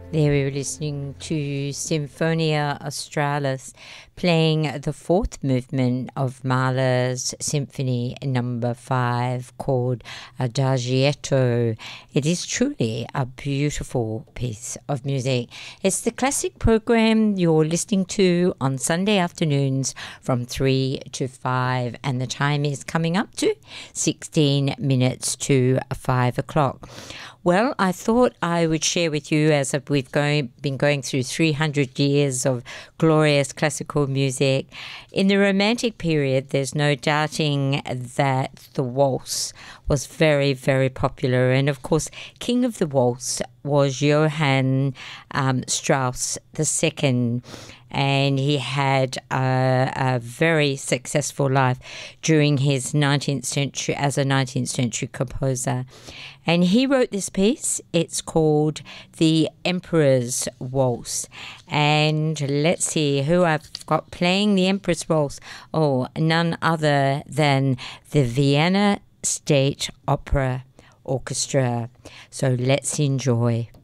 There we were listening to Symphonia Australis playing the fourth movement of Mahler's Symphony Number 5 called Adagietto. It is truly a beautiful piece of music. It's the classic program you're listening to on Sunday afternoons from 3 to 5, and the time is coming up to 16 minutes to 5 o'clock. Well, I thought I would share with you, as we've been going through 300 years of glorious classical music. In the Romantic period, there's no doubting that the waltz was very, very popular. And of course, king of the waltz was Johann Strauss II. And he had a very successful life during his 19th century as a 19th century composer. And he wrote this piece. It's called The Emperor's Waltz. And let's see who I've got playing the Emperor's Waltz. Oh, none other than the Vienna State Opera Orchestra. So let's enjoy.